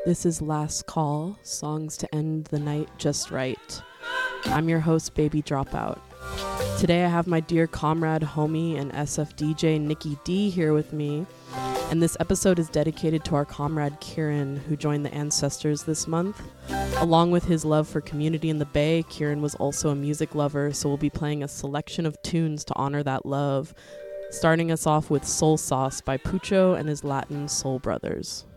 This is Last Call, songs to end the night just right. I'm your host, Baby Dropout. Today I have my dear comrade, homie, and SF DJ Nikki D here with me. And this episode is dedicated to our comrade Kieran, who joined the Ancestors this month. Along with his love for community in the Bay, Kieran was also a music lover, so we'll be playing a selection of tunes to honor that love, starting us off with Soul Sauce by Pucho and his Latin Soul Brothers.